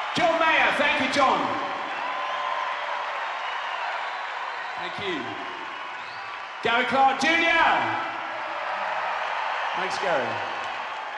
John Mayer, thank you, John. Thank you. Gary Clark Jr. Thanks, Gary.